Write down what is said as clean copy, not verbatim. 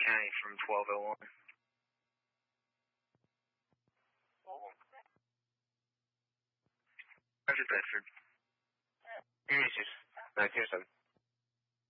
County from 1201. Roger, Bedford. Here is 907.